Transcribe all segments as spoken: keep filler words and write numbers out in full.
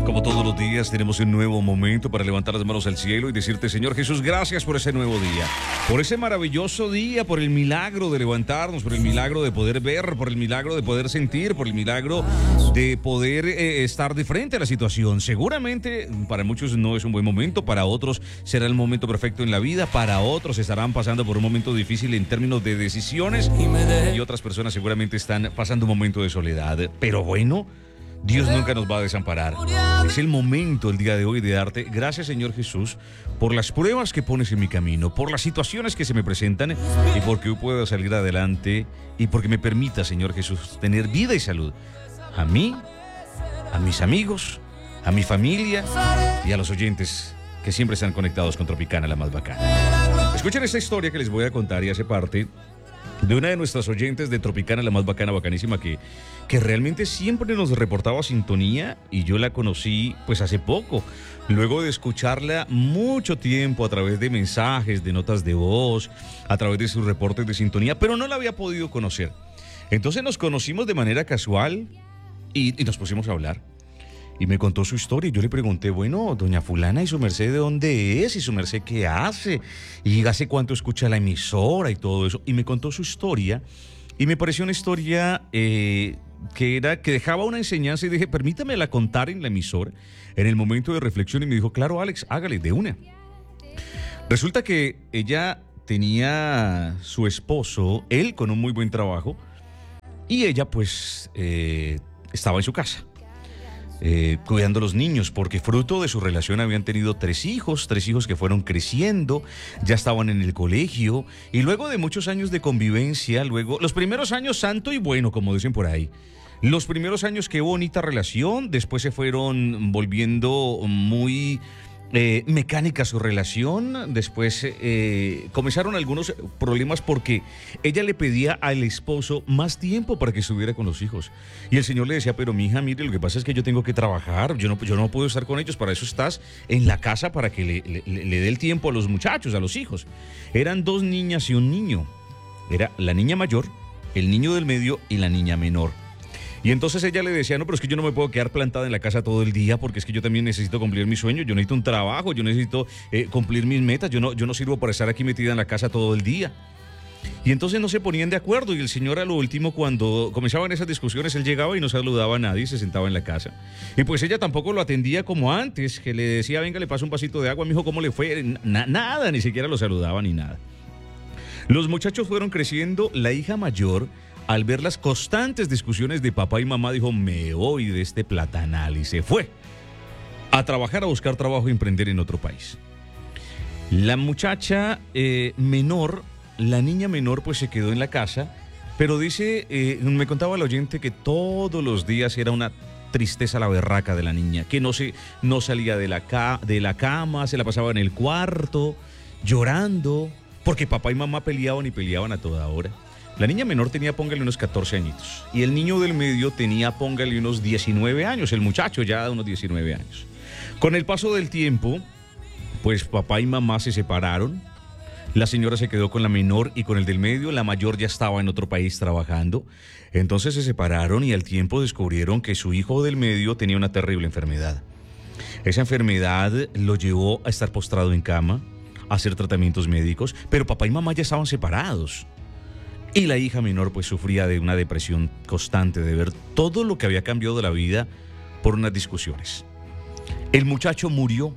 Como todos los días tenemos un nuevo momento para levantar las manos al cielo y decirte, Señor Jesús, gracias por ese nuevo día, por ese maravilloso día, por el milagro de levantarnos, por el milagro de poder ver, por el milagro de poder sentir, por el milagro de poder eh, estar de frente a la situación. Seguramente para muchos no es un buen momento, para otros será el momento perfecto en la vida, para otros estarán pasando por un momento difícil en términos de decisiones y otras personas seguramente están pasando un momento de soledad. Pero bueno, Dios nunca nos va a desamparar. Es el momento el día de hoy de darte gracias, Señor Jesús, por las pruebas que pones en mi camino, por las situaciones que se me presentan y porque yo pueda salir adelante y porque me permita, Señor Jesús, tener vida y salud. A mí, a mis amigos, a mi familia y a los oyentes que siempre están conectados con Tropicana, la más bacana. Escuchen esta historia que les voy a contar y hace parte de una de nuestras oyentes de Tropicana, la más bacana, bacanísima, que, que realmente siempre nos reportaba sintonía y yo la conocí pues hace poco, luego de escucharla mucho tiempo a través de mensajes, de notas de voz, a través de sus reportes de sintonía, pero no la había podido conocer. Entonces nos conocimos de manera casual y, y nos pusimos a hablar. Y me contó su historia y yo le pregunté, bueno, doña fulana, ¿y su merced de dónde es? ¿Y su merced qué hace? ¿Y hace cuánto escucha la emisora y todo eso? Y me contó su historia y me pareció una historia eh, que, era, que dejaba una enseñanza y dije, permítame la contar en la emisora en el momento de reflexión. Y me dijo, claro, Alex, hágale de una. Resulta que ella tenía su esposo, él con un muy buen trabajo, y ella pues eh, estaba en su casa. Eh, cuidando a los niños, porque fruto de su relación habían tenido tres hijos, tres hijos que fueron creciendo, ya estaban en el colegio, y luego de muchos años de convivencia, luego, los primeros años santo y bueno, como dicen por ahí, los primeros años qué bonita relación, después se fueron volviendo muy eh, mecánica su relación, después eh, comenzaron algunos problemas porque ella le pedía al esposo más tiempo para que estuviera con los hijos, y el señor le decía, pero mi hija, mire, lo que pasa es que yo tengo que trabajar, yo no, yo no puedo estar con ellos, para eso estás en la casa, para que le, le, le dé el tiempo a los muchachos, a los hijos. Eran dos niñas y un niño, era la niña mayor, el niño del medio y la niña menor. Y entonces ella le decía, no, pero es que yo no me puedo quedar plantada en la casa todo el día porque es que yo también necesito cumplir mis sueños, yo necesito un trabajo, yo necesito eh, cumplir mis metas, yo no, yo no sirvo para estar aquí metida en la casa todo el día. Y entonces no se ponían de acuerdo y el señor a lo último, cuando comenzaban esas discusiones, él llegaba y no saludaba a nadie y se sentaba en la casa. Y pues ella tampoco lo atendía como antes, que le decía, venga, le paso un vasito de agua, mijo, ¿cómo le fue? Na- nada, ni siquiera lo saludaba ni nada. Los muchachos fueron creciendo, la hija mayor, al ver las constantes discusiones de papá y mamá, dijo, me voy de este platanal, y se fue a trabajar, a buscar trabajo y emprender en otro país. La muchacha eh, menor, la niña menor, pues se quedó en la casa, pero dice, eh, me contaba el oyente que todos los días era una tristeza la berraca de la niña, que no, se, no salía de la, ca- de la cama, se la pasaba en el cuarto, llorando, porque papá y mamá peleaban y peleaban a toda hora. La niña menor tenía, póngale, unos catorce añitos. Y el niño del medio tenía, póngale, unos diecinueve años. El muchacho ya de unos diecinueve años. Con el paso del tiempo, pues papá y mamá se separaron. La señora se quedó con la menor y con el del medio. La mayor ya estaba en otro país trabajando. Entonces se separaron y al tiempo descubrieron que su hijo del medio tenía una terrible enfermedad. Esa enfermedad lo llevó a estar postrado en cama, a hacer tratamientos médicos. Pero papá y mamá ya estaban separados. Y la hija menor pues sufría de una depresión constante de ver todo lo que había cambiado de la vida por unas discusiones. El muchacho murió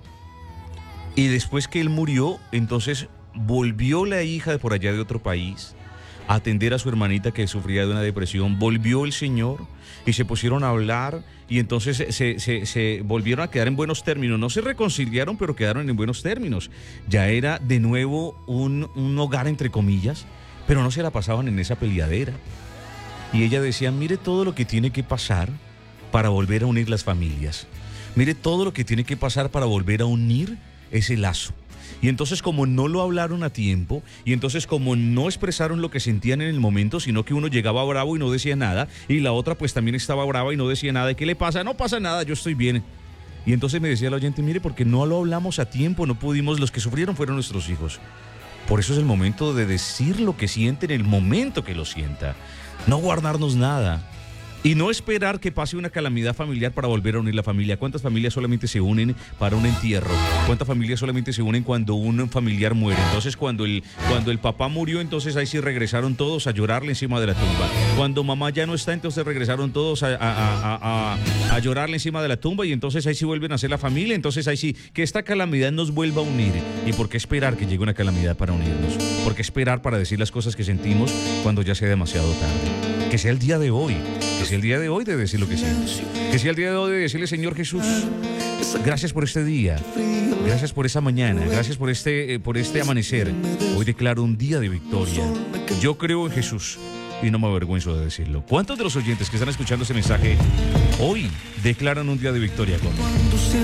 y después que él murió, entonces volvió la hija de por allá de otro país a atender a su hermanita que sufría de una depresión. Volvió el señor y se pusieron a hablar y entonces se, se, se volvieron a quedar en buenos términos. No se reconciliaron, pero quedaron en buenos términos. Ya era de nuevo un, un hogar entre comillas, pero no se la pasaban en esa peleadera. Y ella decía, mire todo lo que tiene que pasar para volver a unir las familias. Mire todo lo que tiene que pasar para volver a unir ese lazo. Y entonces como no lo hablaron a tiempo, y entonces como no expresaron lo que sentían en el momento, sino que uno llegaba bravo y no decía nada, y la otra pues también estaba brava y no decía nada. ¿Y qué le pasa? No pasa nada, yo estoy bien. Y entonces me decía la oyente, mire, porque no lo hablamos a tiempo, no pudimos, los que sufrieron fueron nuestros hijos. Por eso es el momento de decir lo que siente en el momento que lo sienta. No guardarnos nada. Y no esperar que pase una calamidad familiar para volver a unir la familia. ¿Cuántas familias solamente se unen para un entierro? ¿Cuántas familias solamente se unen cuando un familiar muere? Entonces, cuando el, cuando el papá murió, entonces ahí sí regresaron todos a llorarle encima de la tumba. Cuando mamá ya no está, entonces regresaron todos a, a, a, a, a llorarle encima de la tumba, y entonces ahí sí vuelven a ser la familia. Entonces ahí sí, que esta calamidad nos vuelva a unir. ¿Y por qué esperar que llegue una calamidad para unirnos? ¿Por qué esperar para decir las cosas que sentimos cuando ya sea demasiado tarde? Que sea el día de hoy, que sea el día de hoy de decir lo que sientes. Que sea el día de hoy de decirle: Señor Jesús, gracias por este día, gracias por esa mañana, gracias por este, eh, por este amanecer. Hoy declaro un día de victoria. Yo creo en Jesús y no me avergüenzo de decirlo. ¿Cuántos de los oyentes que están escuchando ese mensaje hoy declaran un día de victoria conmigo?